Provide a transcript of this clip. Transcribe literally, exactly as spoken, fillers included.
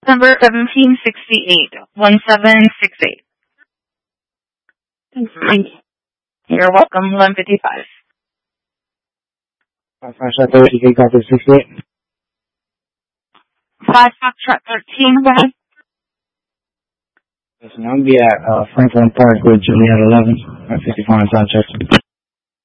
Number seventeen sixty-eight, one seven six eight. You're welcome, one fifty-five. Five Foxtrot thirteen, copy sixty-eight. Five Foxtrot thirteen, go ahead. Listen, I'll be at uh, Franklin Park with Juliet eleven at fifty-four on sound check.